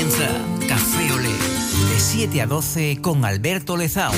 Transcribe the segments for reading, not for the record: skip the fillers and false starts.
comienza Café Olé, de 7 a 12 con Alberto Lezao.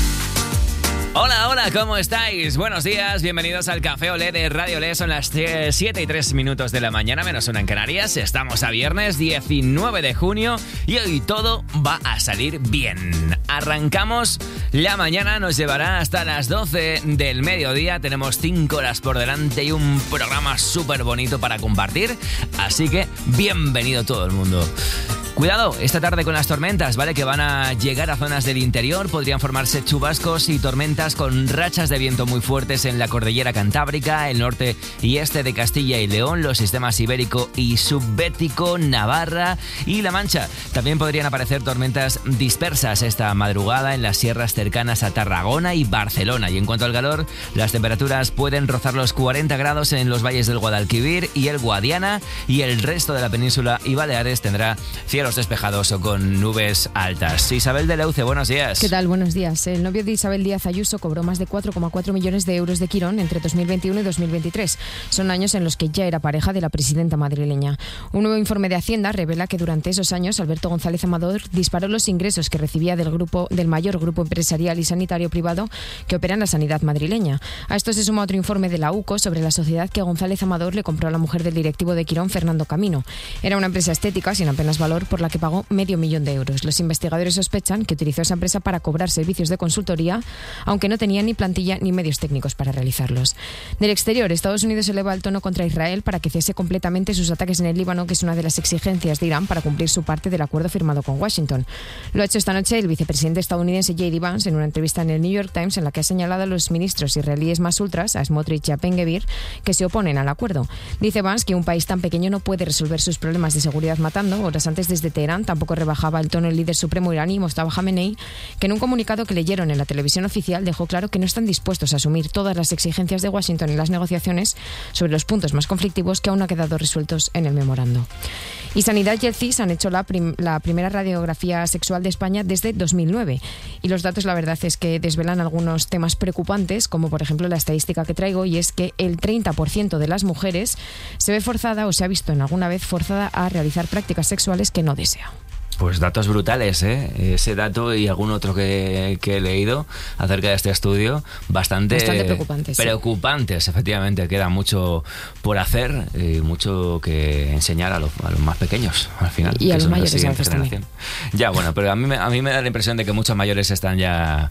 Hola, hola, ¿cómo estáis? Buenos días, bienvenidos al Café Olé de Radio Olé. Son las 7 y 3 minutos de la mañana, menos una en Canarias. Estamos a viernes 19 de junio y hoy todo va a salir bien. Arrancamos, la mañana nos llevará hasta las 12 del mediodía. Tenemos 5 horas por delante y un programa súper bonito para compartir. Así que bienvenido todo el mundo. Cuidado, esta tarde con las tormentas, ¿vale? Que van a llegar a zonas del interior. Podrían formarse chubascos y tormentas con rachas de viento muy fuertes en la cordillera cantábrica, el norte y este de Castilla y León, los sistemas ibérico y subbético, Navarra y La Mancha. También podrían aparecer tormentas dispersas esta madrugada en las sierras cercanas a Tarragona y Barcelona. Y en cuanto al calor, las temperaturas pueden rozar los 40 grados en los valles del Guadalquivir y el Guadiana, y el resto de la península y Baleares tendrá cielos despejados o con nubes altas. Isabel de Leuce, buenos días. ¿Qué tal? Buenos días. El novio de Isabel Díaz Ayuso cobró más de 4,4 millones de euros de Quirón entre 2021 y 2023. Son años en los que ya era pareja de la presidenta madrileña. Un nuevo informe de Hacienda revela que durante esos años Alberto González Amador disparó los ingresos que recibía del mayor grupo empresarial y sanitario privado que opera en la sanidad madrileña. A esto se suma otro informe de la UCO sobre la sociedad que González Amador le compró a la mujer del directivo de Quirón, Fernando Camino. Era una empresa estética sin apenas valor, por la que pagó $500,000. Los investigadores sospechan que utilizó esa empresa para cobrar servicios de consultoría, aunque no tenía ni plantilla ni medios técnicos para realizarlos. Del exterior, Estados Unidos eleva el tono contra Israel para que cese completamente sus ataques en el Líbano, que es una de las exigencias de Irán para cumplir su parte del acuerdo firmado con Washington. Lo ha hecho esta noche el vicepresidente estadounidense J.D. Vance en una entrevista en el New York Times, en la que ha señalado a los ministros israelíes más ultras, a Smotrich y a Ben-Gvir, que se oponen al acuerdo. Dice Vance que un país tan pequeño no puede resolver sus problemas de seguridad matando. Horas antes, desde Teherán, tampoco rebajaba el tono el líder supremo iraní, Mostafa Khamenei, que en un comunicado que leyeron en la televisión oficial dejó claro que no están dispuestos a asumir todas las exigencias de Washington en las negociaciones sobre los puntos más conflictivos que aún no han quedado resueltos en el memorando. Y Sanidad y el CIS han hecho la primera radiografía sexual de España desde 2009. Y los datos, la verdad, es que desvelan algunos temas preocupantes, como por ejemplo la estadística que traigo, y es que el 30% de las mujeres se ve forzada o se ha visto en alguna vez forzada a realizar prácticas sexuales que no desea. Pues datos brutales, ¿eh? Ese dato y algún otro que he leído acerca de este estudio, bastante preocupantes. Preocupantes, efectivamente. Queda mucho por hacer y mucho que enseñar a los más pequeños, al final. Y a los mayores a veces también. Ya, bueno, pero a mí me da la impresión de que muchos mayores están ya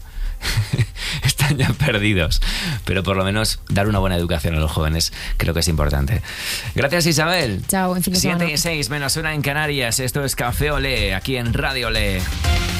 perdidos. Pero por lo menos dar una buena educación a los jóvenes creo que es importante. Gracias, Isabel. Chao, en fin de semana. 7 y 6 menos una en Canarias. Esto es Café Olé, aquí en Radio Olé.